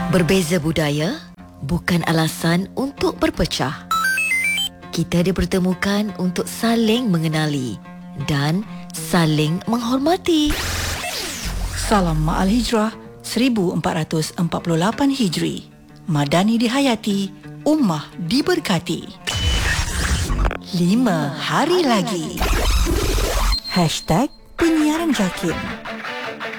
Berbeza budaya bukan alasan untuk berpecah. Kita dipertemukan untuk saling mengenali dan saling menghormati. Salam Ma'al Hijrah 1448 Hijri. Madani dihayati, ummah diberkati. 5 hari lagi. #Penyiaran Jakim.